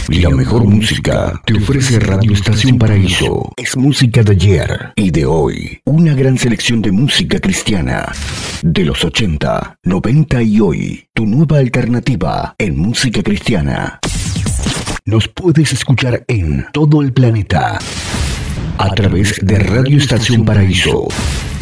La mejor música te ofrece Radio Estación Paraíso. Es música de ayer y de hoy. Una gran selección de música cristiana. De los 80, 90 y hoy. Tu nueva alternativa en música cristiana. Nos puedes escuchar en todo el planeta a través de Radio Estación Paraíso.